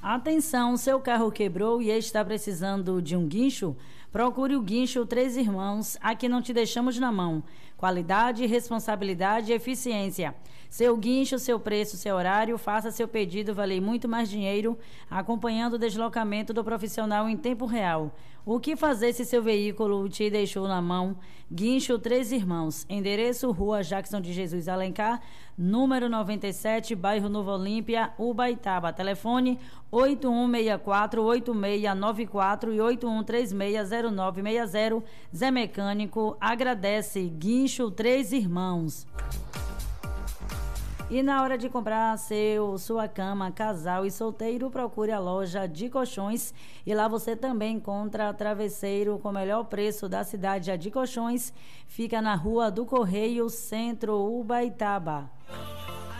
Atenção, seu carro quebrou e está precisando de um guincho? Procure o Guincho Três Irmãos, aqui não te deixamos na mão. Qualidade, responsabilidade e eficiência. Seu guincho, seu preço, seu horário, faça seu pedido, vale muito mais dinheiro, acompanhando o deslocamento do profissional em tempo real. O que fazer se seu veículo te deixou na mão? Guincho Três Irmãos, endereço Rua Jackson de Jesus Alencar, número 97, bairro Novo Olímpia, Ubaitaba. Telefone 8164-8694 e 81360960. Zé Mecânico agradece. Guincho Três Irmãos. E na hora de comprar sua cama, casal e solteiro, procure a loja de colchões e lá você também encontra travesseiro com o melhor preço da cidade. A de colchões fica na Rua do Correio, Centro, Ubaitaba.